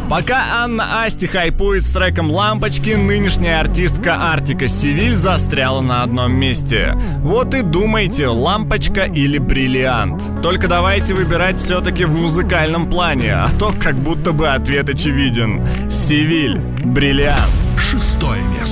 Пока Анна Асти хайпует с треком «Лампочки», нынешняя артистка Артика Севиль застряла на одном месте. Вот и думайте, лампочка или бриллиант. Только давайте выбирать все-таки в музыкальном плане, а то как будто бы ответ очевиден. Севиль, бриллиант. 6-е место.